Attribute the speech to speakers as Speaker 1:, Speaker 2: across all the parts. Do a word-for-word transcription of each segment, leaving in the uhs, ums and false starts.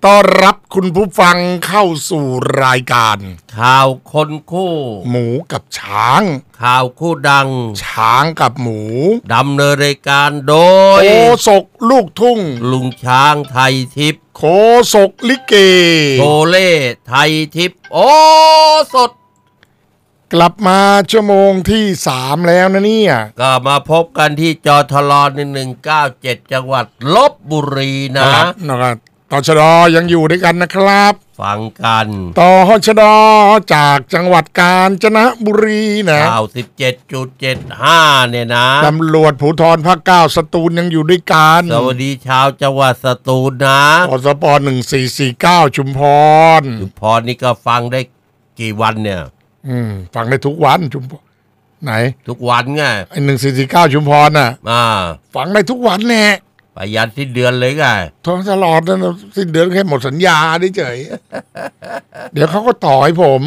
Speaker 1: ต้อนรับคุณผู้ฟังเข้าสู่รายการ
Speaker 2: ข่าวคนคู่
Speaker 1: หมูกับช้าง
Speaker 2: ข่าวคู่ดัง
Speaker 1: ช้างกับหมู
Speaker 2: ดำเนินรายการโดย
Speaker 1: โคศกลูกทุ่ง
Speaker 2: ลุงช้างไทยทิพย์
Speaker 1: โคศกลิเก
Speaker 2: โชเล่ไทยทิพย์โอ้สด
Speaker 1: กลับมาชั่วโมงที่สามแล้วนะเนี่ย
Speaker 2: ก็มาพบกันที่จทลหนึ่งหนึ่งเก้าเจ็ดจังหวัดลพบุรีนะ
Speaker 1: นะครับตชดยังอยู่ด้วยกันนะครับ
Speaker 2: ฟังกัน
Speaker 1: ตชดจากจังหวัดกาญจนบุรีนะ
Speaker 2: เก้าสิบเจ็ดจุดเจ็ดห้า เนี่ยนะ
Speaker 1: ตำรวจภูธรภาคเก้าสตูลยังอยู่ด้วยกัน
Speaker 2: สวัสดีชาวจังหวัดสตูลนะ
Speaker 1: อสปหนึ่งสี่สี่เก้าชุมพร
Speaker 2: ชุมพรนี่ก็ฟังได้กี่วันเนี่ย
Speaker 1: อืมฟังได้ทุกวันชุมพรไหน
Speaker 2: ทุกวันไง
Speaker 1: ไอ้หนึ่งสี่สี่เก้าชุมพรน่ะ
Speaker 2: อ่า
Speaker 1: ฟังได้ทุกวันแน่
Speaker 2: ไปยันสิ้นเดือนเลยไง
Speaker 1: ทองตลอดนะสิ้นเดือนแค่หมดสัญญาได้เฉย เดี๋ยวเขาก็ต่อให้ผม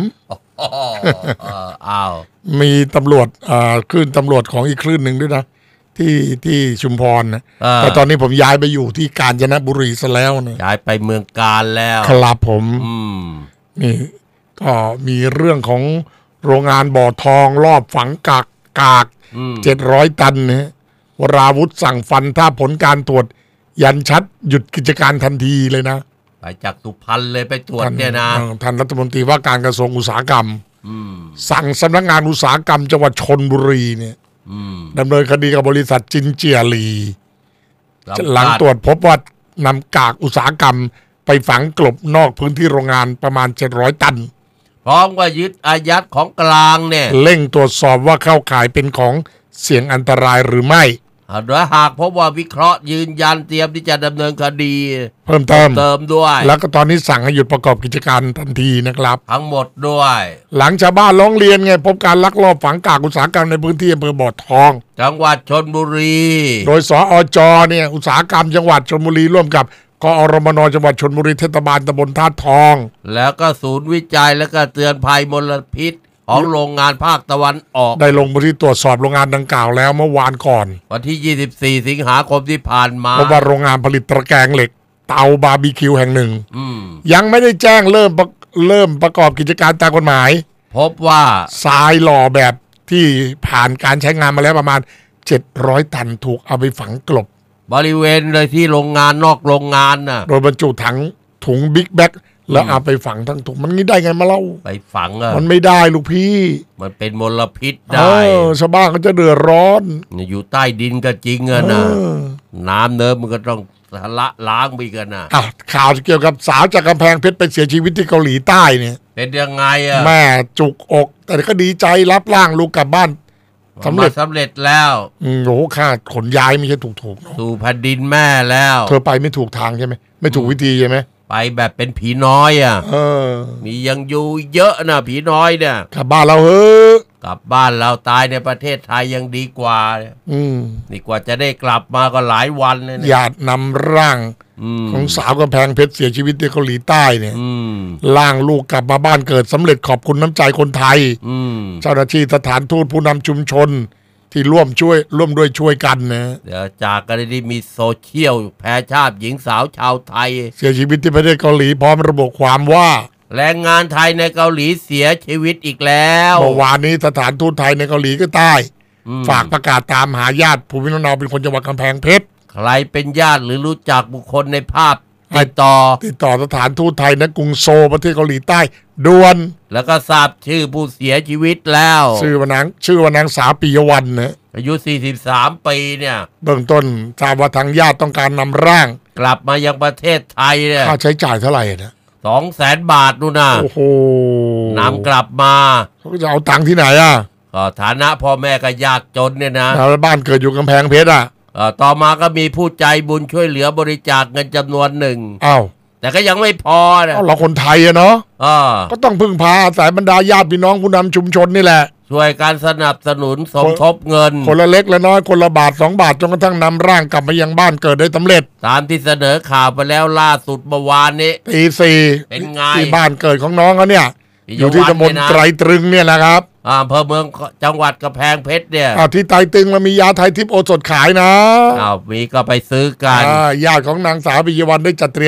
Speaker 2: อ้าว
Speaker 1: มีตำรวจอ่าคลื่นตำรวจของอีกคลื่นหนึ่งด้วยนะที่ที่ชุมพรนะแต่ตอนนี้ผมย้ายไปอยู่ที่กาญจนบุรีซะแล้วนะ
Speaker 2: ย้ายไปเมืองกาญแล้ว
Speaker 1: ครับผมนี่ก็มีเรื่องของโรงงานบ่อทองรอบฝังกากกากเจ็ดร้อยตันนะวราวุธสั่งฟันถ้าผลการตรวจยันชัดหยุดกิจการทันทีเลยนะ
Speaker 2: ไปจากสุพรรณเลยไปตรวจเนี่ยนะ
Speaker 1: ท่านรัฐมนตรีว่าการกระทรวงอุตสาหกรรมสั่งสำนักงานอุตสาหกรรมจังหวัดชลบุรีเนี่ยดำเนินคดีกับบริษัทจินเจียรีหลังตรวจพบว่านำกากอุตสาหกรรมไปฝังกลบนอกพื้นที่โรงงานประมาณเจ็ดร้อยตัน
Speaker 2: พร้อมว่ายึดอายัดของกลางเนี่ย
Speaker 1: เร่งตรวจสอบว่าเข้าข่ายเป็นของเสี่ยงอันตรายหรือไม่
Speaker 2: โดยหากพบว่าวิเคราะห์ยืนยันเตรียมที่จะดำเนินคดี
Speaker 1: เพิ่มเติม
Speaker 2: เติมด้วย
Speaker 1: แล้วก็ตอนนี้สั่งให้หยุดประกอบกิจการทันทีนะครับ
Speaker 2: ทั้งหมดด้วย
Speaker 1: หลังชาวบ้านร้องเรียนไงพบการลักลอบฝังกากอุตสาหกรรมในพื้นที่อำเภอบ่อทอง
Speaker 2: จังหวัดชลบุรี
Speaker 1: โดยสอจเนี่ยอุตสาหกรรมจังหวัดชลบุรีร่วมกับกอรมนจังหวัดชลบุรีเทศบาลตำบลท่าทอง
Speaker 2: แล้วก็ศูนย์วิจัยและก็เตือนภัยมลพิษของโรงงานภาคตะวันออก
Speaker 1: ได้ลงพื้นที่ตรวจสอบโรงงานดังกล่าวแล้วเมื่อวานก่อน
Speaker 2: วันที่ยี่สิบสี่สิงหาคมที่ผ่านมา
Speaker 1: พบว่าโรงงานผลิตตะแกรงเหล็กเตาบาร์บีคิวแห่งหนึ่งยังไม่ได้แจ้งเริ่มเริ่มประกอบกิจการตามกฎหมาย
Speaker 2: พบว่า
Speaker 1: ทรายหล่อแบบที่ผ่านการใช้งานมาแล้วประมาณเจ็ดร้อยตันถูกเอาไปฝังกลบบ
Speaker 2: ริเวณเลยที่โรงงานนอกโรงงานน่ะ
Speaker 1: โดยบรรจุถังถุงบิ๊กแบ็คแล้วเอาไปฝังทั้งถุงมันงี้ได้ไงมาเล่า
Speaker 2: ไปฝังอ่ะ
Speaker 1: มันไม่ได้ลูกพี่
Speaker 2: มันเป็นมลพิษได้
Speaker 1: ชาวบ้านก็จะเดือดร้อน
Speaker 2: อยู่ใต้ดินก็จริงอะนะน้ำเนิมมันก็ต้องละล้างไปกันนะ
Speaker 1: อ่ะข่าวเกี่ยวกับสาวจากกำแพงเพชรไปเสียชีวิตที่เกาหลีใต้เนี่ย
Speaker 2: เป็นยังไงอะ
Speaker 1: แม่จุกอกแต่ก็ดีใจรับร่างลูกกลับบ้าน
Speaker 2: สำเร็จสำเร็จแล้ว
Speaker 1: อืมโหค่าขนย้ายไม่ใช่ถูกถูก
Speaker 2: สู่แผ่นดินแม่แล้ว
Speaker 1: เธอไปไม่ถูกทางใช่ไหมไม่ถูกวิธีใช่ไหม
Speaker 2: ไปแบบเป็นผีน้อยอ่ะ
Speaker 1: เออ
Speaker 2: มียังอยู่เยอะนะผีน้อยเนี่ย
Speaker 1: กลับบ้านเราเฮ้
Speaker 2: กลับบ้านเราตายในประเทศไทยยังดีกว่า
Speaker 1: อืม
Speaker 2: ดีกว่าจะได้กลับมาก็หลายวันเลย
Speaker 1: ญาตินำร่างของสาวกำแพงเพชรเสียชีวิตที่เกาหลีใต้เนี่ยร่างลูกกลับมาบ้านเกิดสำเร็จขอบคุณน้ำใจคนไทยเจ้าหน้าที่สถานทูตผู้นำชุมชนที่ร่วมช่วยร่วมด้วยช่วยกันนะ
Speaker 2: เดี๋ยวจากกรณีมีโซเชียลแพร่ชาติหญิงสาวชาวไทย
Speaker 1: เสียชีวิตที่ประเทศเกาหลีพร้อมระบุความว่า
Speaker 2: แรงงานไทยในเกาหลีเสียชีวิตอีกแล้ว
Speaker 1: เมื่อวานนี้สถานทูตไทยในเกาหลีก็ใต้ฝากประกาศตามหาญาติภูมิลำเนาเป็นคนจังหวัดกำแพงเพชร
Speaker 2: ใครเป็นญาติหรือรู้จักบุคคลในภาพติดต่อ
Speaker 1: ติดต่อสถานทูตไทยณกรุงโซลประเทศเกาหลีใต้ด่วน
Speaker 2: แล้วก็ทราบชื่อผู้เสียชีวิตแล้ว
Speaker 1: ชื่อว่านางชื่อว่านางสาวปิยวรรณนะ
Speaker 2: อายุสี่สิบสามปีเนี่ย
Speaker 1: เบื้องต้นทราบว่าทางญาติต้องการนำร่าง
Speaker 2: กลับมายังประเทศไทยเนี่ย
Speaker 1: ค่าใช้จ่ายเท่าไหร่นะ
Speaker 2: สองแสนบาทนู่นนะ
Speaker 1: โอ้โห
Speaker 2: นำกลับมา
Speaker 1: เขาจะเอาตังค์ที่ไหนอ่ะ
Speaker 2: ก็ฐานะพ่อแม่ก็ยากจนเนี่ยนะ
Speaker 1: แล้วบ้านเกิดอยู่กำแพงเพชรอ่ะ
Speaker 2: ต่อมาก็มีผู้ใจบุญช่วยเหลือบริจาคเงินจำนวนหนึ่ง
Speaker 1: อ้าว
Speaker 2: แต่ก็ยังไม่พอนะ
Speaker 1: เราคนไทยอะเนาะก็ต้องพึ่งพาอาศัยบรรดาญาติพี่น้องผู้นำชุมชนนี่แหละ
Speaker 2: ช่วยการสนับสนุนสมทบเงิน
Speaker 1: คนละเล็กละน้อยคนละบาทสองบาทจนกระทั่งนำร่างกลับมายังบ้านเกิดได้สำเร็จ
Speaker 2: ตามที่เสนอข่าวไปแล้วล่าสุดเมื่อวานนี้
Speaker 1: ตีสี่
Speaker 2: เป็นไง
Speaker 1: ที่บ้านเกิดของน้องเขาเนี่ยอยู่ที่ตำบลไตรตรึงเนี่ยนะครับ
Speaker 2: อำเภอเมืองจังหวัดกำแพงเพชรเนี่ย
Speaker 1: ที่ไตรตรึงมันมียาไทยทิพย์โอสถขายนะ
Speaker 2: อ้าวมีก็ไปซื้อกัน
Speaker 1: ญาติของนางสาวปิยวรรณได้จัดเตรียม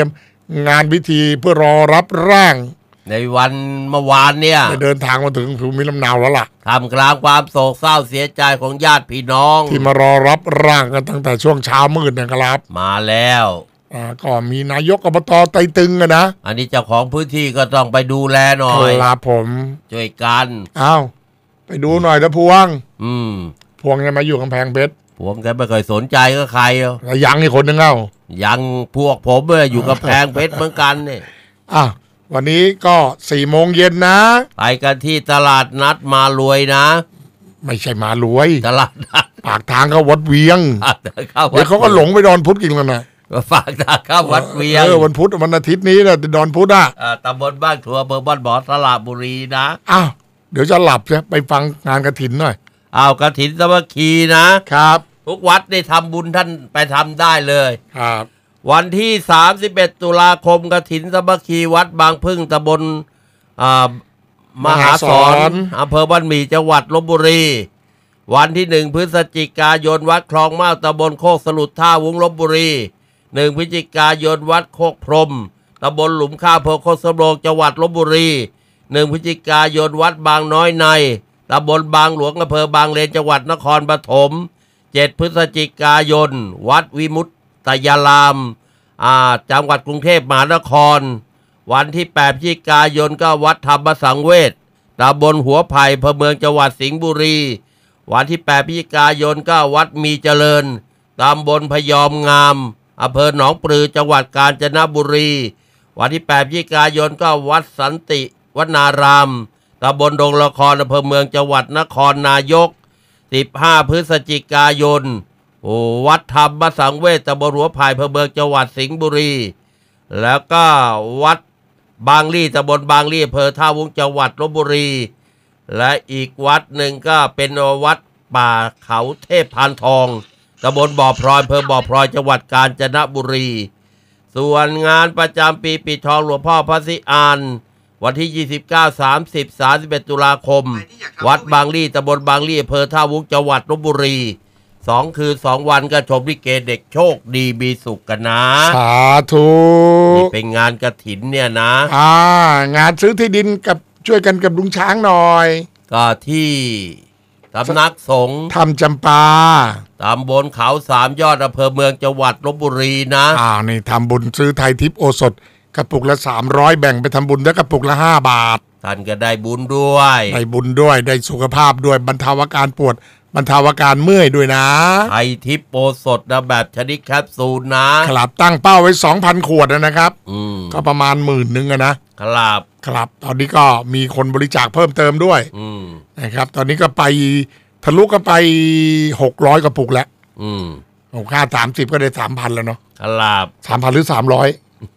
Speaker 1: งานพิธีเพื่อรอรับร่าง
Speaker 2: ในวันเมื่อวานเนี่ย
Speaker 1: ได้เดินทางมาถึงภูมิลำเนาแล้วล่ะ
Speaker 2: ท่ามกลางความโศกเศร้าเสียใจของญาติพี่น้อง
Speaker 1: ที่มารอรับร่างกันตั้งแต่ช่วงเช้ามืดนะครับ
Speaker 2: มาแล้ว
Speaker 1: อ่าก็มีนายกอบตไตตึงนะ
Speaker 2: อันนี้เจ้าของพื้นที่ก็ต้องไปดูแลหน่อย
Speaker 1: ครับผม
Speaker 2: ช่วยกัน
Speaker 1: อ้าวไปดูหน่อยนะพวง
Speaker 2: อืม
Speaker 1: พวงจะมาอยู่กำแพงเพชร
Speaker 2: พวงแกไม่เคยสนใจก็ใครอ่ะ
Speaker 1: ยังอีกคนนึงเอ้า
Speaker 2: ยังพวกผมเอออยู่กำแพงเพชรเหมือนกันเนี่ย
Speaker 1: อ่ะวันนี้ก็สี่โมงเย็นนะ
Speaker 2: ไปกันที่ตลาดนัดมารวยนะ
Speaker 1: ไม่ใช่มารวย
Speaker 2: ตลาดนัด
Speaker 1: ปากทางเข้าวัดเวียงเดี๋ยวเขาก็หลงไปดอนพุธกินกันนะ
Speaker 2: ฝากทางเข้าวัดเวียง
Speaker 1: เออวันพุธวันอาทิตย์นี้นะดอนพุธอ่ะ
Speaker 2: ตำบลบ้านถั่วอำเภอบ้านบ่อสระบุรีนะ
Speaker 1: อ้าวเดี๋ยวจะหลับใช่ไปฟังงานกฐินหน่อย
Speaker 2: อ้าวกฐินสามัคคีนะครับทุกวัดได้ทำบุญท่านไปทำได้เลย
Speaker 1: ครับ
Speaker 2: วันที่สามสิบเอ็ดตุลาคมกฐินสามัคคีวัดบางพึ่งตำบลมหาสรอำเภอบ้านหมี่จังหวัดลพบุรีวันที่หนึ่งพฤศจิกายนวัดคลองเมาตำบลโคกสลุดท่าวุ้งลพบุรีหนึ่งพฤศจิกายนวัดโคกพรมตำบลหลุมข้าวอำเภอโคกสำโรงจังหวัดลพบุรีหนึ่งพฤศจิกายนวัดบางน้อยในตำบลบางหลวงอำเภอบางเลนจังหวัดนครปฐมเจ็ดพฤศจิกายนวัดวิมุตตยารามอ่าจังหวัดกรุงเทพมหานครวันที่แปดพฤศจิกายนก็วัดธรรมสังเวชตำบลหัวไผ่อำเภอเมืองจังหวัดสิงห์บุรีวันที่แปดพฤศจิกายนก็วัดมีเจริญตำบลพยอมงามอำเภอหนองปลือจังหวัดกาญจนบุรีวันที่แปดพฤศจิกายนก็วัดสันติวนารามตำบลดงละครอำเภอเมืองจังหวัดนครนายกสิบห้าพฤศจิกายนโอ้วัดธรรมสังเวชตำบลหัวไผ่อำเภอเมืองจังหวัดสิงห์บุรีแล้วก็วัดบางลี่ตำบลบางลี่อำเภอท่าวุ้งจังหวัดลพบุรีและอีกวัดหนึ่งก็เป็นวัดป่าเขาเทพพานทองตำบลบ่อพลอยอำเภอบ่อพลอยจังหวัดกาญจนบุรีส่วนงานประจำปีปิดทองหลวงพ่อพระศรีอานวันที่ยี่สิบเก้า สามสิบ สามสิบเอ็ดตุลาคมวัดบางลี่ตำบลบางลี่อำเภอท่าวุ้งจังหวัดลพบุรีสองคืนสองวันก็ชมลิเกเด็กโชคดีมีสุขกันนะ
Speaker 1: สาธุ
Speaker 2: นี่เป็นงานกฐินเนี่ยนะ
Speaker 1: อ่างานซื้อที่ดินกับช่วยกันกับลุงช้างหน่อย
Speaker 2: ก็ที่สำนักสงฆ์
Speaker 1: ทำจำปา
Speaker 2: ตำบลเขาสามยอดอำเภอเมืองจังหวัดลพบุรีนะ
Speaker 1: อ่านี่ทำบุญซื้อไทยทิพย์โอสถกระปุกละสามร้อยแบ่งไปทำบุญได้กระปุกละห้าบาท
Speaker 2: ท่านก็ได้บุญด้วย
Speaker 1: ได้บุญด้วยได้สุขภาพด้วยบรรเทาอาการปวดบรรเทาอาการเมื่อยด้วยนะ
Speaker 2: ไทยทิพย์โอสถนะแบบชนิดแคปซูลนะครับ
Speaker 1: ตั้งเป้าไว้ สองพัน ขวดนะครับก็ประมาณหมื่นนึงนะครับครับตอนนี้ก็มีคนบริจาคเพิ่มเติมด้วยนะครับตอนนี้ก็ไปทะลุก็ไปหกร้อยกระปุกแล้ว
Speaker 2: อืม
Speaker 1: ค่าสามสิบก็ได้ สามพัน แล้วเนาะ
Speaker 2: ครับ
Speaker 1: สามพัน หรือสามร้อย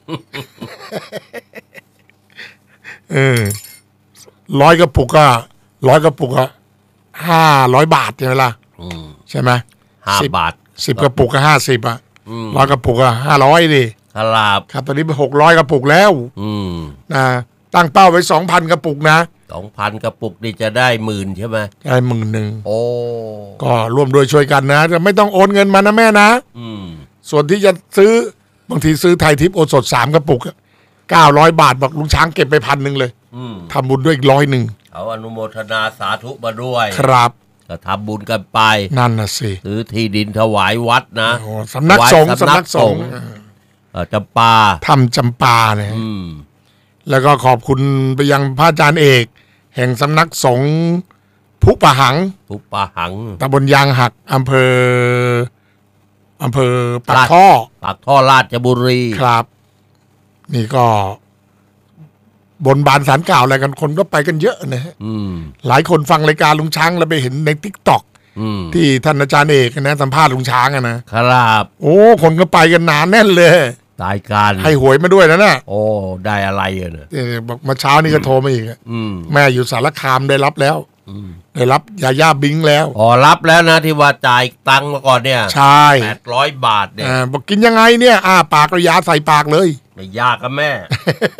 Speaker 1: เออร้อยกระปุกก็ร้อยกระปุกก็ห้าร้อยบาทใช่ไหมล่ะใช่ไหม
Speaker 2: ห้าบาท
Speaker 1: สิบกระปุกก็ห้าสิบอ่ะร้อยกระปุกก็ห้าร้อยดิ
Speaker 2: ครับ
Speaker 1: ครับตอนนี้ไปหกร้อยกระปุกแล้วนะตั้งเป้าไว้สองพันกระปุกนะ
Speaker 2: สองพันกระปุกนี่จะได้หมื่นใช่ไหม
Speaker 1: ได้หมื่นหนึ่ง
Speaker 2: โอ้
Speaker 1: ก็ร่วมด้วยช่วยกันนะจะไม่ต้องโอนเงินมานะแม่นะส่วนที่จะซื้อบางทีซื้อไทยทิพย์โอสถสามกระปุกเก้าร้อยบาทบอกลุงช้างเก็บไปพันหนึ่งเลยทำบุญด้วยอีกร้อยหนึ่ง
Speaker 2: เอาอนุโมทนาสาธุมาด้วย
Speaker 1: ครับ
Speaker 2: ก็ทำบุญกันไป
Speaker 1: นั่นน่ะสิ
Speaker 2: ซื้อที่ดินถวายวัดนะ
Speaker 1: สำนักสงฆ์สำนักสงฆ์
Speaker 2: จำปา
Speaker 1: ทำจำปาเนี่ยแล้วก็ขอบคุณไปยังพระอาจารย์เอกแห่งสำนักสงฆ์ภูปะหัง
Speaker 2: ภูปะหัง
Speaker 1: ตำบลยางหักอำเภออำเภอปากท่อ
Speaker 2: ปากท่อราชบุรี
Speaker 1: ครับนี่ก็บนบานสารกล่าวอะไรกันคนก็ไปกันเยอะนะฮะหลายคนฟังรายการลุงช้างแล้วไปเห็นในติ๊กต็อกที่ท่านอาจารย์เอกนะสัมภาษณ์ลุงช้างอะ
Speaker 2: นะครับ
Speaker 1: โอ้คนก็ไปกันหนาแน่นเลย
Speaker 2: ตายการ
Speaker 1: ให้หวยมาด้วยนะน่ะ
Speaker 2: โอ้ได้อะไรอ่ะเนี่ย
Speaker 1: บอกมาเช้านี่ก็โทรมาอีกแม่อยู่สารคามได้รับแล้วได้รับยาย่าบิงแล้ว
Speaker 2: อ๋อรับแล้วนะที่ว่าจ่ายตังค์มาก่อนเนี่ย
Speaker 1: ใช่
Speaker 2: แปดร้อยบาทเนี่ย
Speaker 1: บอกกินยังไงเนี่ยอ้าปากก็ยาใส่ปากเลย
Speaker 2: ไม่ยากกับแม่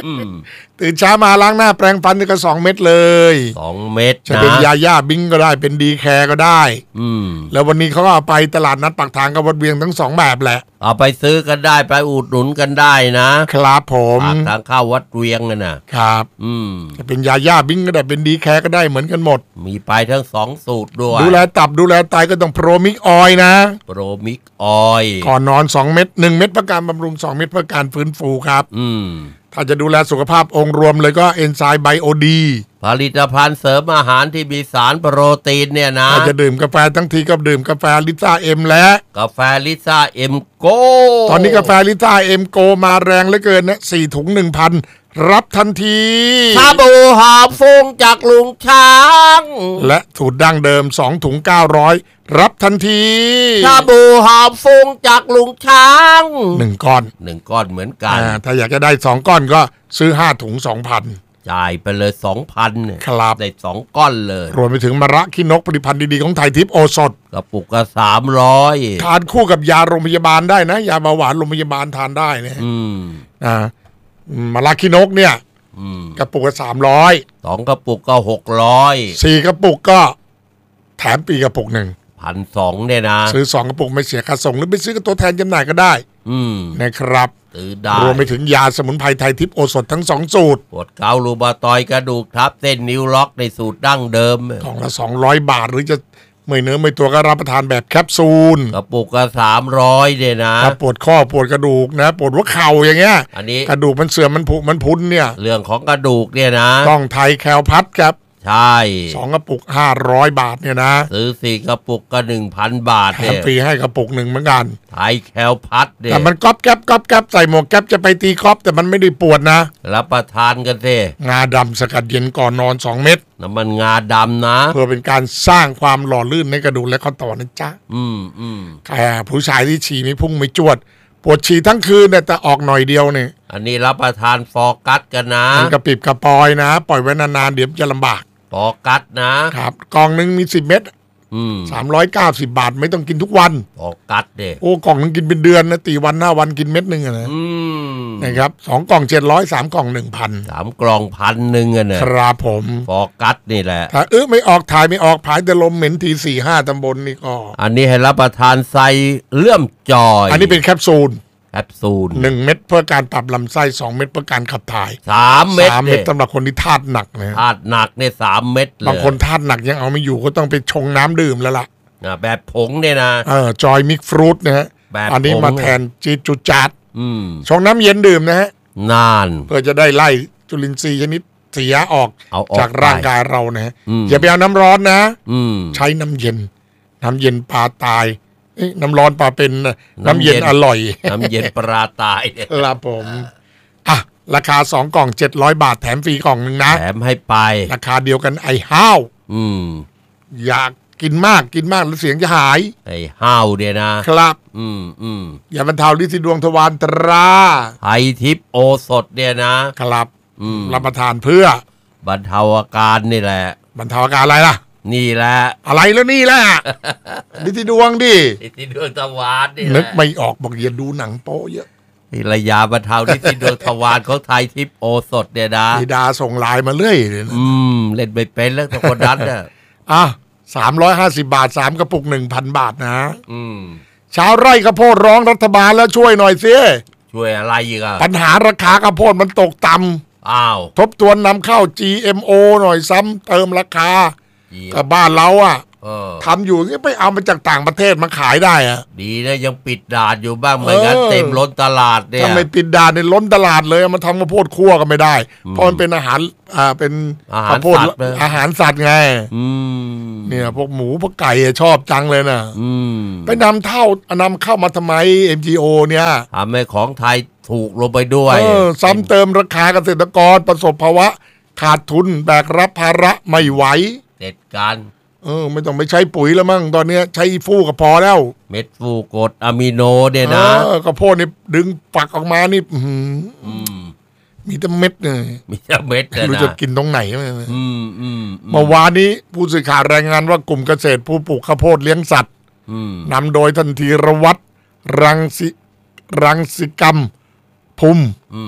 Speaker 1: ตื่นเช้ามาล้างหน้าแปรงฟันนี่ก็สองเม็ดเลย
Speaker 2: สองเม็ด
Speaker 1: จะ
Speaker 2: นะ
Speaker 1: เป็นยาย่าบิงก็ได้เป็นดีแคร์ก็ได้
Speaker 2: อืม
Speaker 1: แล้ววันนี้เขาก็เอาไปตลาดนัดปากทางกับวัดเวียงทั้งสองแบบแหละ
Speaker 2: เอาไปซื้อกันได้ไปอุดหนุนกันได้นะครับ
Speaker 1: ผม
Speaker 2: ปากทางเข้าวัดเวียงน่ะ
Speaker 1: นะครับ
Speaker 2: อืม
Speaker 1: จะเป็นยาย่าบิงก็ได้เป็นดีแคร์ก็ได้เหมือนกันหมด
Speaker 2: มีไปทั้งสองสูตรด้วย
Speaker 1: ดูแลตับดูแลไตก็ต้องโปรมิกออยนะ
Speaker 2: โปรมิกออย
Speaker 1: ก่อนนอนสองเม็ดหนึ่งเม็ดเพื่อการบำรุงสองเม็ดเพื่อการฟื้นฟูครับ
Speaker 2: อืม
Speaker 1: ถ้าจะดูแลสุขภาพองค์รวมเลยก็เอนไซม์ไบโอดี
Speaker 2: ผลิตภัณฑ์เสริมอาหารที่มีสารโปรตีนเนี่ยนะ
Speaker 1: ถ้าจะดื่มกาแฟทั้งทีก็ดื่มกาแฟลิซ่าเอ็มและ
Speaker 2: กาแฟลิซ่าเอ็มโก
Speaker 1: ตอนนี้กาแฟลิซ่าเอ็มโกมาแรงเหลือเกินนะสี่ถุงหนึ่งพันรับทันที
Speaker 2: ชาบูหอมฟุ้งจากลุงช้าง
Speaker 1: และสูตรดั้งเดิมสองถุงเก้าร้อยรับทันที
Speaker 2: ชาบูหอมฟุ้งจากลุงช้าง
Speaker 1: หนึ่งก้อน
Speaker 2: หนึ่งก้อนเหมือนกัน
Speaker 1: ถ้าอยากจะได้สองก้อนก็ซื้อห้าถุงสองพัน
Speaker 2: จ่ายไปเลยสองพันเนี่ย
Speaker 1: ครับ
Speaker 2: ได้สองก้อนเลย
Speaker 1: รวมไปถึงมะระขี้นกผลิตภัณฑ์ดีๆของไทยทิพย์โอสถ
Speaker 2: กระปุกก็สามร้อย
Speaker 1: ทานคู่กับยาโรงพยาบาลได้นะยาเบาหวานโรงพยาบาลทานได้นะ
Speaker 2: อืม
Speaker 1: อ่ามะระขี้นกเนี่ยกระปุกก็สามร้อย
Speaker 2: สองกระปุกก็หกร้อย
Speaker 1: สี่กระปุกก็แถมปีกระปุกหนึ่ง
Speaker 2: พันสองเนี่ยนะ
Speaker 1: ซื้อสองกระปุกไม่เสียค่าส่งหรือไปซื้อกับตัวแทนจำหน่ายก็ได้
Speaker 2: อืม
Speaker 1: นะครับ
Speaker 2: ซื้อได้
Speaker 1: รวมไปถึงยาสมุนไพรไทยทิพย์โอสถทั้งสองสูตร
Speaker 2: ปวดเกาลูบาตอยกระดูกทับเส้นนิ้วล็อกในสูตรดั้งเดิม
Speaker 1: กล่องละสองร้อยบาทหรือจะไม่เนื้อไม่ตัวก็รับประทานแบบแคปซูล
Speaker 2: กระปุกก็สามร้อยเนี่ยนะ
Speaker 1: ถ้าปวดข้อปวดกระดูกนะปวดหัวเข่าอย่างเงี้ย
Speaker 2: อันนี้
Speaker 1: กระดูกมันเสื่อมมันผุมันพุนเนี่ย
Speaker 2: เรื่องของกระดูกเนี่ยนะ
Speaker 1: ต้องไทยแคลพัดครับ
Speaker 2: ใช่
Speaker 1: สองกระปุกห้าร้อยบาทเนี่ยนะ
Speaker 2: ซื้อสี่กระปุกก็หนึ่งพันบาท
Speaker 1: แถมฟรีให้กระปุกหนึ่งเหมือนกัน
Speaker 2: ไทยแคลพัดเนี่ย
Speaker 1: แต่มันก๊อบแก๊บก๊อบแก๊บใส่หมวกแก๊บจะไปตีก๊อบแต่มันไม่ได้ปวดนะ
Speaker 2: รับประทานกันสิ
Speaker 1: งาดำสกัดเย็นก่อนนอนสองเม็ด
Speaker 2: น้ำมันงาดำนะ
Speaker 1: เพื่อเป็นการสร้างความหล่อลื่นในกระดูกและข้อต่อนะจ๊ะ
Speaker 2: อืมอืม
Speaker 1: แค่ผู้ชายที่ฉี่ไม่พุ่งไม่จวดปวดฉี่ทั้งคืนแต่ออกหน่อยเดียวเนี่ย
Speaker 2: อันนี้รับประทานฟอร์กัสกันนะ
Speaker 1: มันกระปิบกระปอยนะปล่อยไว้นานๆเดี๋ยวจะลำบาก
Speaker 2: ฟอร์กัสนะครับ
Speaker 1: กล่องหนึ่งมีสิบเม็ดสามร้อยเก้าสิบบาทไม่ต้องกินทุกวัน
Speaker 2: ฟอร์กัสเด้
Speaker 1: โอ้กล่องนึงกินเป็นเดือนนะตีวันห้าวันกินเม็ดหนึ่งนะนะครับสองกล่องเจ็ดร้อยสามกล่องหนึ่งพัน
Speaker 2: สามกล่องพันหนึ่งอ่ะเนี่ย
Speaker 1: ครับผม
Speaker 2: ฟอร์กัสนี่แหละ
Speaker 1: ถ้าเออไม่ออกถ่ายไม่ออกผายแต่ลมเหม็นทีสี่ห้าตำบลนี่ก็
Speaker 2: อันนี้ให้รับประทานไซเลื่อมจอย
Speaker 1: อันนี้เป็นแคปซูล
Speaker 2: แคปซูล
Speaker 1: หนึ่งเม็ดเพื่อการปรับลำไส้สองเม็ดเพื่อการขับถ่าย
Speaker 2: สามเม็ด
Speaker 1: สามเม็ดสำหรับคนที่ธาตุหนักนะ
Speaker 2: ธาตุหนักเนี่ยสามเม็ดเลย
Speaker 1: บางคนธาตุหนักยังเอาไม่อยู่ก็ต้องไปชงน้ำดื่มแล้วล่ะ
Speaker 2: แบบผงเนี่ยนะ
Speaker 1: เออจอยมิกฟรุตนะฮะอันนี้มาแทนจีจุจัดชงน้ำเย็นดื่มนะฮะ
Speaker 2: นาน
Speaker 1: เพื่อจะได้ไล่จุลินทรีย์ชนิดเสียออกจากร่างกายเรานะฮะอย่าไปเอาน้ำร้อนนะใช้น้ำเย็นน้ำเย็นปลาตายน้ำร้อนปลาเป็นน้ำเย็นอร่อย
Speaker 2: น้ำเย็นปลาตาย
Speaker 1: ครับผมอ่ะราคาสองกล่องเจ็ดร้อยบาทแถมฟรีกล่องหนึ่งนะ
Speaker 2: แถมให้ไป
Speaker 1: ราคาเดียวกันไอ้ห้าวอืมอยากกินมากกินมากแล้วเสียงจะหาย
Speaker 2: ไอ้ห้าวเดียนะครับอืมอืม
Speaker 1: อย่าบรรเทาฤทธิ์ดวงทวารตรา
Speaker 2: ไทยทิพย์โอสถเนี่ย
Speaker 1: นะครับอืมรับประทานเพื่อบ
Speaker 2: รรเทาอาการนี่แหละ
Speaker 1: บรรเทาอาการอะไรล่ะ
Speaker 2: นี่แหละ
Speaker 1: อะไรแล้วนี่แหละฤทธิ์ดวงดิ
Speaker 2: ฤทธิ์ดวงทวารนี่
Speaker 1: นึกไม่ออกบอกอย่าดูหนังโป๊เยอะ
Speaker 2: ระยาบรรเทาฤทธิ์ดวงทวารของไทยทิพย์โอสถเนี่ยนะ
Speaker 1: ธิดาส่งไลน์มาเรื่อยเลย
Speaker 2: อืมเล่นไม่เป็นแล้วคนนั้นน่ะ
Speaker 1: อ่ะสามร้อยห้าสิบบาทสามกระปุกหนึ่งพันบาทนะอืมชาวไร่ข้าวโพดร้องรัฐบาลแล้วช่วยหน่อยสิ
Speaker 2: ช่วยอะไรอีกอ่ะ
Speaker 1: ปัญหาราคาข้าวโพดมันตกต่
Speaker 2: ำอ้าว
Speaker 1: ทบทวนนำเข้า จี เอ็ม โอ หน่อยซ้ำเติมราคากับบ้านเราอ่ะทำอยู่นี่ไปเอามาจากต่างประเทศมาขายได้อ่ะ
Speaker 2: ดีนะยังปิดด่านอยู่บ้างไม่งั้นเต็มล้นตลาดเนี่ย
Speaker 1: ถ้าไม่ปิดด่านเนี่ยล้นตลาดเลยมันทำข้าวโพดคั่วก็ไม่ได้เพราะมันเป็นอาหารอ่าเป็นข้าวโพดอาหารสัตว์ไงเนี่ยพวกหมูพวกไก่ชอบจังเลยน่ะไปนำเท่านำเข้ามาทำไม เอ็ม จี โอ เนี่ย
Speaker 2: ทำให้ของไทยถูกลงไปด้วย
Speaker 1: ซ้ำเติมราคาเกษตรกรประสบภาวะขาดทุนแบกรับภาระไม่ไหว
Speaker 2: เด็ดการ
Speaker 1: เออไม่ต้องไปใช้ปุ๋ยแล้วมั้งตอนนี้ใช้ฟูก็พอแล้ว
Speaker 2: เม็ดฟูกรดอะมิโนเนี่ยนะ
Speaker 1: เออข้าวโพดนี่ดึงฝักออกมานี่มีแต่เม็ดเลย
Speaker 2: มีแต่เม็ดเลยนะ
Speaker 1: รู้จะกินตรงไหนเมื่อวานนี้ผู้สื่อข่าวรายงานว่ากลุ่มเกษตรผู้ปลูกข้าวโพดเลี้ยงสัตว์นำโดยทันทีรวัตรรังสิรังสิกรรมภูมิ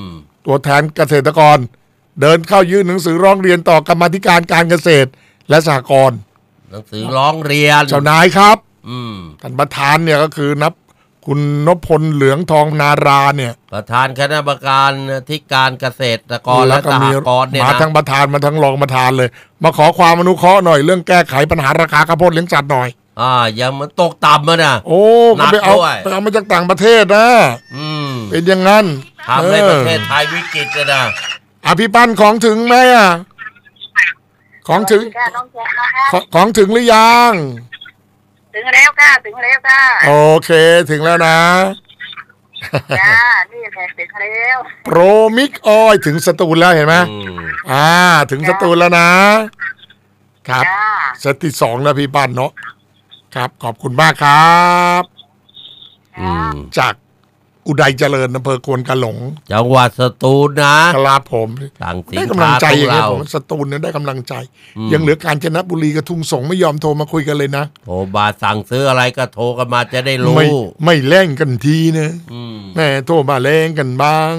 Speaker 1: ตัวแทนเกษตรกรเดินเข้ายื่นหนังสือร้องเรียนต่อกรรมาธิการการเกษตรและสหกรณ์
Speaker 2: หนังสือร้องเรียน
Speaker 1: เจ้านายครับ
Speaker 2: อืม
Speaker 1: ท่านประธานเนี่ยก็คือนับคุณนพพลเหลืองทองนาราเนี่ย
Speaker 2: ประธานคณะกรรมการที่การเกษตรกรและสหกรณ์เนี่ยนะ
Speaker 1: มาทั้งประธานมาทั้งรองประธานเลยมาขอความอนุเคราะห์หน่อยเรื่องแก้ไขปัญหาราคาข้าวโพดเลี้ยงสัตว์หน่อย
Speaker 2: อ่ายังมันตกต่ำมาน่ะ
Speaker 1: โอ้ก็ไปเอาไปเอามาจากต่างประเทศนะ
Speaker 2: อืม
Speaker 1: เป็นอย่างนั้น
Speaker 2: ทำให้ประเทศไทยวิกฤตเลยนะ
Speaker 1: อ่ะพี่ปั้นของถึงไหมอ่ะของถึงของถึงหรือยัง
Speaker 3: ถึงแล้วค่ะถึงแล้วค่ะ
Speaker 1: โอเคถึงแล้วนะ
Speaker 3: จ้านี่แหละถึงแล้ว
Speaker 1: โปรมิกออยถึงสตูลแล้วเห็นไหมอ่าถึงสตูลแล้วนะครับเซตที่สองแล้วพี่ปั้นเนาะครับขอบคุณมากครับจากอุดัยเจริญอำเภอควนกะหลง
Speaker 2: จังหวัดสตูล
Speaker 1: นะครับผมได้กำลังใจอย่างนี้ผมสตูลเนี่ยได้กำลังใจยังเหลือกาญจนบุรีกับทุ่งสงไม่ยอมโทรมาคุยกันเลยนะ
Speaker 2: โทรมาสั่งซื้ออะไรก็โทรกันมาจะได้รู้
Speaker 1: ไม่ไม่แล่งกันทีนะแม่โทรมาแล่งกันบ้าง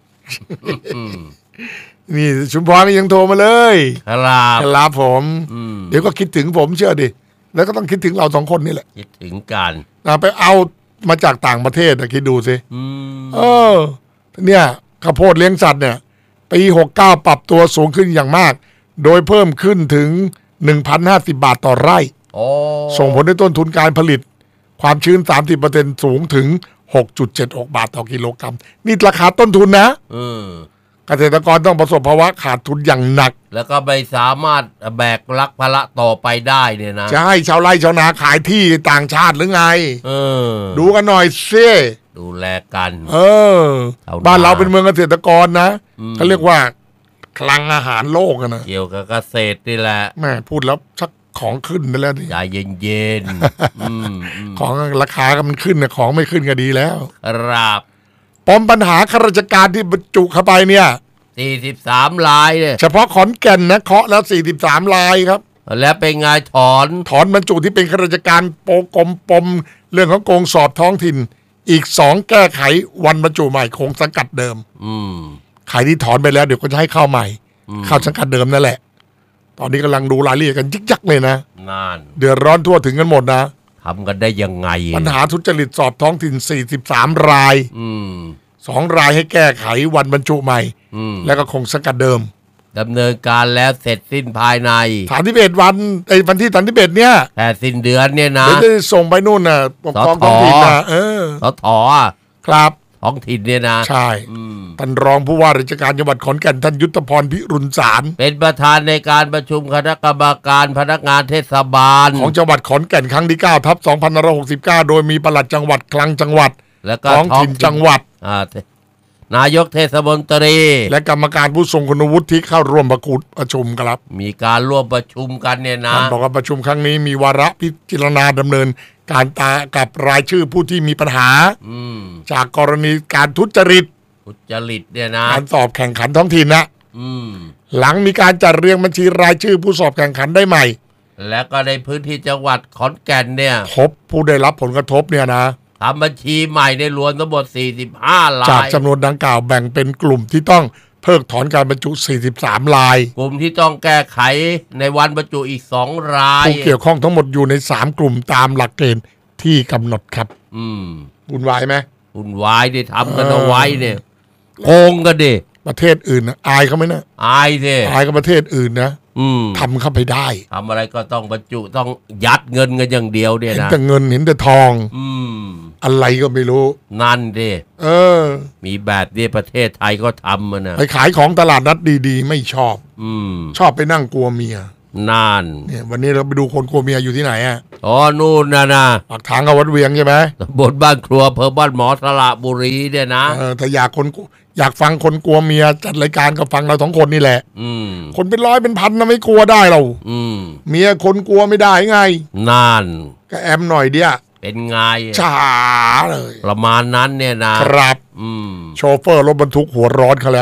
Speaker 1: นี่ชุมพรนี่ยังโทรมาเลย
Speaker 2: ครับ
Speaker 1: ครับผมเดี๋ยวก็คิดถึงผมเชื่อดิแล้วก็ต้องคิดถึงเราสองคนนี่แหละ
Speaker 2: คิดถึงกัน
Speaker 1: ไปเอามาจากต่างประเทศนะคิดดูสิเออเนี่ยข้าวโพดเลี้ยงสัตว์เนี่ยปีหกเก้าปรับตัวสูงขึ้นอย่างมากโดยเพิ่มขึ้นถึง หนึ่งพันห้าสิบ บาทต่อไร่ส่งผลให้ต้นทุนการผลิตความชื้น สามสิบเปอร์เซ็นต์ สูงถึง หกจุดเจ็ดหก บาทต่อกิโลกรัมนี่ราคาต้นทุนนะเกษตรกรต้องประสบภาวะขาดทุนอย่างหนัก
Speaker 2: แล้วก็ไม่สามารถแบกรับภาระต่อไปได้เนี่ยนะ
Speaker 1: จะให้ชาวไร่ชาวนาขายที่ต่างชาติหรือไง
Speaker 2: เออ
Speaker 1: ดูกันหน่อยซิ
Speaker 2: ดูแลกัน
Speaker 1: เออบ้านเราเป็นเมืองเกษตรกรนะเขาเรียกว่าคลังอาหารโลกนะ
Speaker 2: เกี่ยวกับเกษตรนี่แหละ
Speaker 1: แม่พูดแล้วชักของขึ้นไปแล้ว
Speaker 2: ใจเย็น
Speaker 1: ๆของราคาก็มันขึ้นนะของไม่ขึ้นก็ดีแล้ว
Speaker 2: ครับ
Speaker 1: ปมปัญหาข้าราชการที่บรรจุเข้าไปเนี่ย
Speaker 2: สี่สิบสามรายเนี่ย
Speaker 1: เฉพาะขอนแก่นนะเคาะแล้วสี่สิบสามรายครับ
Speaker 2: แล้วเป็นไงถอน
Speaker 1: ถอนบรรจุที่เป็นข้าราชการโปกมปมเรื่องของโกงสอบท้องถิ่นอีกสองแก้ไขวันบรรจุใหม่คงสังกัดเดิม
Speaker 2: อืม
Speaker 1: ใครที่ถอนไปแล้วเดี๋ยวก็จะให้เข้าใหม่เข้าสังกัดเดิมนั่นแหละตอนนี้กำลังดูรายละเอียดกันยิกยักเลยนะ
Speaker 2: นาน
Speaker 1: เดือดร้อนทั่วถึงกันหมดนะ
Speaker 2: ทำกันได้ยังไง
Speaker 1: ปัญหาทุจริตสอบท้องถิ่นสี่สิบสามราย
Speaker 2: อืม
Speaker 1: สองรายให้แก้ไขวันบรรจุใหม่แล้วก็คงสังกัดเดิม
Speaker 2: ดำเนินการแล้วเสร็จสิ้นภายใน
Speaker 1: สามสิบเอ็ดวันไอ้วันที่สามสิบเอ็ดเนี่ย
Speaker 2: แค่สิ้นเดือนเนี่ยนะ
Speaker 1: เดี๋ยวจะส่งไปนู่นน่ะปกครองท้องถิ่นนะเออ
Speaker 2: สถอ
Speaker 1: ครับ
Speaker 2: ท้องถิ่นเนี่ยนะ
Speaker 1: ใช่ท่านรองผู้ว่าราชการจังหวัดขอนแก่นท่านยุทธพรพิรุณสาร
Speaker 2: เป็นประธานในการประชุมคณะกรรมการพนักงานเทศบาล
Speaker 1: ของจังหวัดขอนแก่นครั้งที่เก้าทับสองพันห้าร้อยหกสิบเก้าโดยมีปลัดจังหวัดคลังจังหวัด
Speaker 2: และก็
Speaker 1: ท้องถิ่นจังหวัด
Speaker 2: นายกเทศมนตรี
Speaker 1: และกรรมการผู้ทรงคุณวุฒิที่เข้าร่วมประชุมครับ
Speaker 2: มีการร่วมประชุมกันเนี่ยนะ
Speaker 1: ท่านบอกว่าประชุมครั้งนี้มีวาระพิจารณาดำเนินการตากับรายชื่อผู้ที่มีปัญหาจากกรณีการทุจริต
Speaker 2: ทุจริตเนี่ยนะ
Speaker 1: การสอบแข่งขันท้องถิ่นนะหลังมีการจัดเรียงบัญชีรายชื่อผู้สอบแข่งขันได้ใหม่
Speaker 2: และก็ในพื้นที่จังหวัดขอนแก่นเนี่ย
Speaker 1: พบผู้ได้รับผลกระทบเนี่ยนะ
Speaker 2: ทำบัญชีใหม่ในรวมทั้งหมดสี่สิบห้าราย
Speaker 1: จากจำนวนดังกล่าวแบ่งเป็นกลุ่มที่ต้องเพิกถอนการบรรจุสี่สิบสามราย
Speaker 2: กลุ่มที่ต้องแก้ไขในวันบรรจุอีกสองราย
Speaker 1: ผู้เกี่ยวข้องทั้งหมดอยู่ในสามกลุ่มตามหลักเกณฑ์ที่กำหนดครับ
Speaker 2: อืม
Speaker 1: วุ่นวายไหม
Speaker 2: วุ่นวายดิทำกันเอาไว้เนี่ยโกงกันดิ
Speaker 1: ประเทศอื่นนะอายเขาไหมนะ
Speaker 2: อายสิ
Speaker 1: อายกับประเทศอื่นนะทำเข้าไปได้
Speaker 2: ทำอะไรก็ต้องบรรจุต้องยัดเงินกันอย่างเดียวเนี่ยนะ
Speaker 1: เห็นแต่เงินเห็นแต่ทอง
Speaker 2: อืม
Speaker 1: อะไรก็ไม่รู้
Speaker 2: นั่นดิ
Speaker 1: เออ
Speaker 2: มีแบบนี้ประเทศไทยก็ทำมันนะ
Speaker 1: ไปขายของตลาดนัดดีๆไม่ชอบ
Speaker 2: อืม
Speaker 1: ชอบไปนั่งกลัวเมีย
Speaker 2: นั่น
Speaker 1: เนี่ยวันนี้เราไปดูคนกลัวเมียอยู่ที่ไหนอ่ะ
Speaker 2: อ๋อนู่นนะนะ
Speaker 1: ปากทางกับวัดเวียงใช่ไหม
Speaker 2: บนบ้านครัวเพิ่มบ้านหมอสระบุรีเนี่ยนะ
Speaker 1: เออถ้าอยากคนอยากฟังคนกลัวเมียจัดรายการก็ฟังเราสองคนนี่แหละ
Speaker 2: อืม
Speaker 1: คนเป็นร้อยเป็นพันนะไม่กลัวได้เรา
Speaker 2: อืม
Speaker 1: เมียคนกลัวไม่ได้ไง
Speaker 2: นั่น
Speaker 1: ก็แอมหน่อยเดียว
Speaker 2: เป็นไง
Speaker 1: ช้าเลย
Speaker 2: ประมาณนั้นเนี่ยนะครับ
Speaker 1: อืมโชเฟอร์รถบรรทุกหัวร้อนเขาแล้วครับ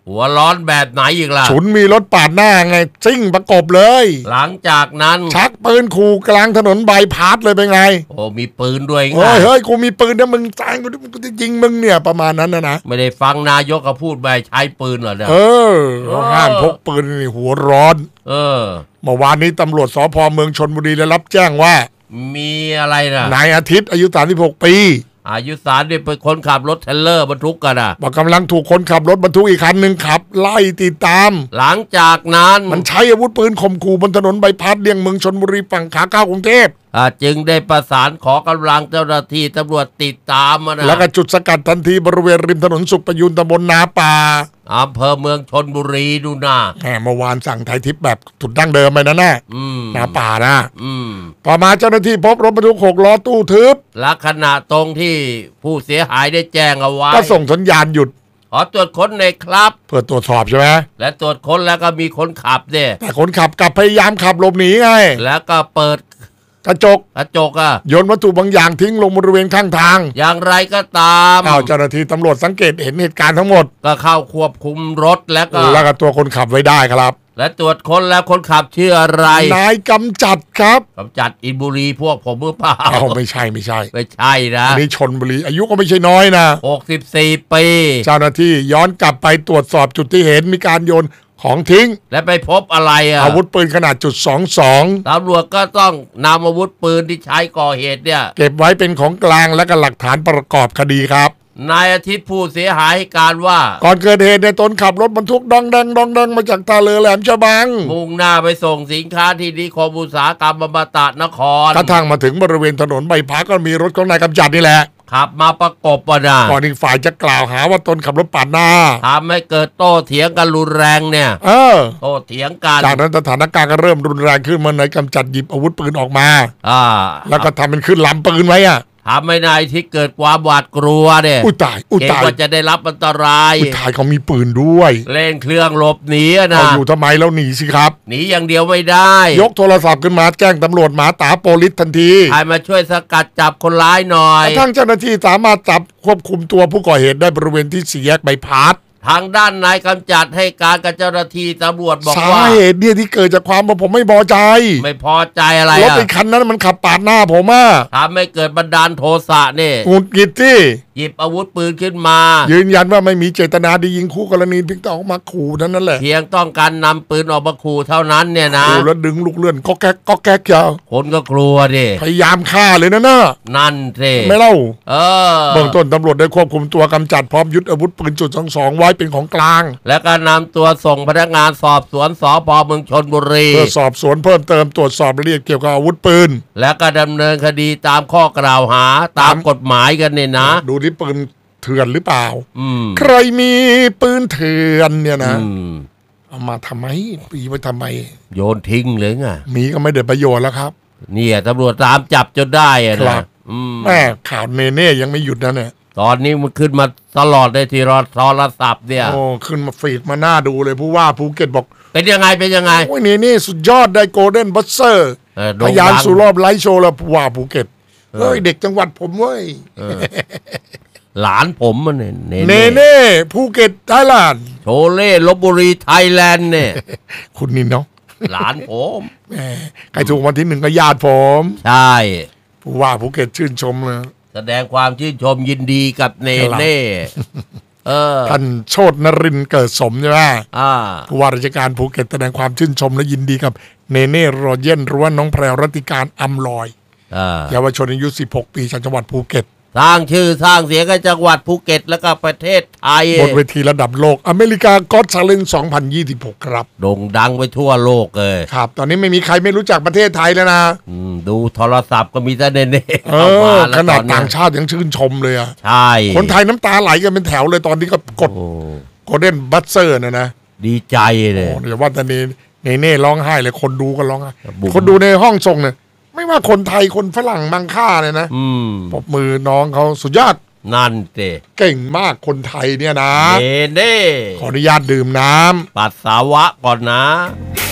Speaker 2: หัวร้อนแบบไหนอีกล่ะ
Speaker 1: ฉุนมีรถปาดหน้าไงซิ่งประกบเลย
Speaker 2: หลังจากนั้น
Speaker 1: ชักปืนขู่กลางถนนบายพาสเลยเป็นไง
Speaker 2: โอ้มีปืนด้วยไง
Speaker 1: เฮ้ยเฮ้ยกูมีปืนนะมึงแซงกูดิกูจะยิงมึงเนี่ยประมาณนั้นนะนะ
Speaker 2: ไม่ได้ฟังนายกเขาพูดไปใช้ปืนเหรอเนี่ย
Speaker 1: เออเขาห้ามพกปืนนี่หัวร้อน
Speaker 2: เออ
Speaker 1: เมื่อวานนี้ตำรวจสพเมืองชลบุรีได้รับแจ้งว่า
Speaker 2: มีอะไรนะ
Speaker 1: นายอาทิตย์อายุสามสิบหกปี
Speaker 2: อายุสามเนี่ยเป็นคนขับรถเทรลเลอร์บรรทุกกันอ่ะ
Speaker 1: บอกกำลังถูกคนขับรถบรรทุกอีกคันหนึ่งขับ ไล่ติดตาม
Speaker 2: หลังจากนั้น
Speaker 1: มันใช้อาวุธปืนข่มขู่บนถนนใบพัดเลี่ยงเมืองชลบุรีฝั่งขาเข้ากรุงเทพ
Speaker 2: อ่าจึงได้ประสานขอกำลังเจ้าหน้าที่ตำรวจติดตามมานะ
Speaker 1: แล้วก็จุดสกัดทันทีบริเวณริมถนนสุขประยูนตำบลนาป่า
Speaker 2: อำเภอเมืองชนบุรีดูนะ
Speaker 1: แหมเมื่อวานสั่งไทยทิพย์แบบถุดดั้งเดิมไปนะแน่
Speaker 2: อืม
Speaker 1: นาป่านะ
Speaker 2: อืม
Speaker 1: ต่อมาเจ้าหน้าที่พบรถบรรทุกหกล้อตู้ทึบ
Speaker 2: และขณะตรงที่ผู้เสียหายได้แจ้งเอาไว้
Speaker 1: ก็ส่งสัญญาณหยุด
Speaker 2: ขอตรวจค้นในครับ
Speaker 1: เพื่อตรวจสอบใช่ไหม
Speaker 2: และตรวจค้นแล้วก็มีคนขับเนี่ย
Speaker 1: แต่คนขับกลับพยายามขับหลบหนีไง
Speaker 2: แล้วก็เปิด
Speaker 1: กระจก
Speaker 2: กระจกอ่ะ
Speaker 1: โยนวัตถุบางอย่างทิ้งลงบริเวณข้างทาง
Speaker 2: อย่างไรก็ตาม
Speaker 1: อ้าวเจ้าหน้าที่ตำรวจสังเกตเห็นเหตุการณ์ทั้งหมด
Speaker 2: ก็เข้าควบคุมรถแล้วก็
Speaker 1: แล้วก็ตัวคนขับไว้ได้ครับ
Speaker 2: และตรวจค้นแล้วคนขับชื่ออะไร
Speaker 1: นายกำจัดครับ
Speaker 2: กำจัดอินบุรีพวกผมหรือเปล่า
Speaker 1: อ้าวไม่ใช่ไม่ใช่
Speaker 2: ไม่ใช่นะ
Speaker 1: อันนี้ชนบุรีอายุก็ไม่ใช่น้อยนะ
Speaker 2: หกสิบสี่ปี
Speaker 1: เจ้าหน้าที่ย้อนกลับไปตรวจสอบจุดที่เห็นมีการโยนของทิ้ง
Speaker 2: และไปพบอะไรอ่ะ
Speaker 1: อาวุธปืนขนาดจุดสองสอง
Speaker 2: ตำรวจก็ต้องนำอาวุธปืนที่ใช้ก่อเหตุเนี่ย
Speaker 1: เก็บไว้เป็นของกลางและก็หลักฐานประกอบคดีครับ
Speaker 2: นายอาทิตย์ผู้เสียหายให้การว่า
Speaker 1: ก่อนเกิดเหตุในยตนขับรถบรรทุกดองดังดองดังมาจากตาเลอแหลมฉบัง
Speaker 2: มุ่งหน้าไปส่งสินค้าที่นิคมอุตสาหกรรมอมตะนคร
Speaker 1: กระทั่งมาถึงบริเวณถนนใบพัดก็มีรถของนายกำจัดนี่แหละ
Speaker 2: ขับมาประกบอ่ะนะ
Speaker 1: ก่อนอีกฝ่ายจะกล่าวหาว่าตนขับรถปาดหน้า
Speaker 2: ทำให้เกิดโต้เถียงกันรุนแรงเนี่ย
Speaker 1: เออ
Speaker 2: โต้เถียงกัน
Speaker 1: จากนั้นสถานการณ์ก็เริ่มรุนแรงขึ้นเมื่อนายกำจัดหยิบอาวุธปืนออกมา
Speaker 2: อ่า
Speaker 1: แล้วก็ทำเป็นขึ้นลำปืนไว้อ่ะ
Speaker 2: ทำให้นายอาทิตย์เกิดความหวาดกลัวเนี่ย
Speaker 1: อุ้ยตายอุ้ย
Speaker 2: เกรง
Speaker 1: ตาย
Speaker 2: ว่าจะได้รับอันตราย
Speaker 1: อุ้ยตายเขามีปืนด้วย
Speaker 2: เล่นเครื่องหลบหนีอะนะ
Speaker 1: เอาอยู่ทำไมแล้วหนีสิครับ
Speaker 2: หนีอย่างเดียวไม่ได้
Speaker 1: ยกโทรศัพท์ขึ้นมาแจ้งตำรวจหมาตาโปลิสทันที
Speaker 2: ใครมาช่วยสกัดจับคนร้ายหน่อย
Speaker 1: กระทั่งเจ้าหน้าที่สามารถจับควบคุมตัวผู้ก่อเหตุได้บริเวณที่สี่แยกใบพัด
Speaker 2: ทางด้านนายกำจัดให้การกับเจ้าหน้าที่ตำรวจบอก
Speaker 1: สา
Speaker 2: ว่า
Speaker 1: เหตุเนี่ยที่เกิดจากความว่าผมไม่พอใจ
Speaker 2: ไม่พอใจอะไร
Speaker 1: รถ
Speaker 2: อ่ะ
Speaker 1: ไอ้คันนั้นมันขับปาดหน้าผมอ่ะ
Speaker 2: ทำให้เกิดบันดาลโทสะเนี่ย
Speaker 1: หงุดหงิดที่
Speaker 2: หยิบอาวุธปืนขึ้นมา
Speaker 1: ยืนยันว่าไม่มีเจตนาดียิงคู่กรณีเพียงแต่ออกมาขู่เท่านั้นแหละ
Speaker 2: เพียงต้องการนำปืนออกมาขู่เท่านั้นเนี่ยนะ
Speaker 1: ขู่แล้วดึงลูกเลื่อนก็แก๊กก็แก๊กยาว
Speaker 2: คนก็กลัวดิ
Speaker 1: พยายามฆ่าเลยนะน่ะ
Speaker 2: นั่นสิ
Speaker 1: ไม่เล่า
Speaker 2: เออ
Speaker 1: เบื้องต้นตำรวจได้ควบคุมตัวกำจัดพร้อมยึดอาวุธปืนจุดสองสองไว้เป็นของกลาง
Speaker 2: แล้วก็นำตัวส่งพนักงานสอบสวนสพเมืองชนบุรี
Speaker 1: เพื่อสอบสวนเพิ่มเติมตรวจสอบรายละเอียดเกี่ยวกับอาวุธปืน
Speaker 2: แล้วก็ดำเนินคดีตามข้อกล่าวหาตามกฎหมายกันเนี่ยนะ
Speaker 1: ดูที่ปืนเถื่อนหรือเปล่า
Speaker 2: อืม
Speaker 1: ใครมีปืนเถื่อนเนี่ยนะ
Speaker 2: อืม
Speaker 1: เอามาทำไมปีไปทำไม
Speaker 2: โยนทิ้งเลยไง
Speaker 1: มีก็ไม่ได้ประโยชน์แล้วครับ
Speaker 2: เนี่ยตำรวจตามจับจนได้อะ
Speaker 1: ครั
Speaker 2: นะ
Speaker 1: บ
Speaker 2: อืม
Speaker 1: แม่ข่าวเนเน่ยังไม่หยุดนะเนี่ย
Speaker 2: ตอนนี้มันขึ้นมาตลอดเลยทีรอโทรศัพท์เนี่ย
Speaker 1: โอ้ขึ้นมาฟีดมาหน้าดูเลยผู้ว่าภูเก็ตบอก
Speaker 2: เป็นยังไงเป็นยังไง
Speaker 1: โอ้ยเนเน่สุดยอดได้โกลเด้นบัสเซอร์
Speaker 2: เออโด่
Speaker 1: พ
Speaker 2: ง
Speaker 1: ยาน
Speaker 2: ดัง
Speaker 1: สู่รอบไลฟ์โชว์แล้วผู้ว่าภูเก็ตเฮ้ยเด็กจังหวัดผมเว้ย
Speaker 2: เออหลานผมมันเนี่ยเน
Speaker 1: เน
Speaker 2: เน่
Speaker 1: เน่ภูเก็ตไทยแลนด์
Speaker 2: โชเล่ลบบุรีไทยแลนด์เนี่ย
Speaker 1: คุณนินเนาะ
Speaker 2: หลานผม
Speaker 1: แหมใครถูกวันที่หนึ่งก็ญาติผม
Speaker 2: ใช่
Speaker 1: ผู้ว่าภูเก็ตชื่นชมเลย
Speaker 2: แสดงความชื่นชมยินดีกับเนเน่เออ
Speaker 1: ท่านโชตินรินทร์เกิดสมใช่ไหม
Speaker 2: อ่า
Speaker 1: ผู้ว่าราชการภูเก็ตแสดงความชื่นชมและยินดีกับเนเน่โรเยนหรือว่าน้องแพรวรัตติการอำลอย
Speaker 2: อ่า
Speaker 1: เยาวชนอายุสิบหกปีจากจังหวัดภูเก็ต
Speaker 2: สร้างชื่อสร้างเสียงให้จังหวัดภูเก็ตแล้วก็ประเทศไทย
Speaker 1: บนเวทีระดับโลกอเมริกาก็อตชาเลนจ์สองพันยี่สิบหกครับ
Speaker 2: โด่งดังไปทั่วโลกเลย
Speaker 1: ครับ ตอนนี้ไม่มีใครไม่รู้จักประเทศไทยแล้วนะ
Speaker 2: อืมดูโทรศัพท์ก็มีแต่เนเน่
Speaker 1: เอ
Speaker 2: เข้ามา
Speaker 1: อ
Speaker 2: แล้ว
Speaker 1: ข
Speaker 2: ต
Speaker 1: นา
Speaker 2: อ
Speaker 1: ด
Speaker 2: นเนี้
Speaker 1: ต่าย งชาติยังชื่นชมเลยอะ
Speaker 2: ใช่
Speaker 1: คนไทยน้ำตาไหลกันเป็นแถวเลยตอนที่ก็กด
Speaker 2: โอ้
Speaker 1: โกลเด้นบัสเซอร์นะนะ
Speaker 2: ดีใจเลย
Speaker 1: โอ้เดี๋ยวว่าแต่เนเนเน่ร้องไห้เลยคนดูก็ร้องไห้
Speaker 2: บุ๋ม
Speaker 1: คนดูในห้องส่งเนี่ยไม่ว่าคนไทยคนฝรั่งมังค่าเลยนะ
Speaker 2: อืม
Speaker 1: ปรบมือน้องเขาสุดยอด
Speaker 2: นั่นเต
Speaker 1: เก่งมากคนไทยเนี่ยนะ
Speaker 2: เนเน่
Speaker 1: ขออนุญาตดื่มน้ำ
Speaker 2: ปัสสาวะก่อนนะ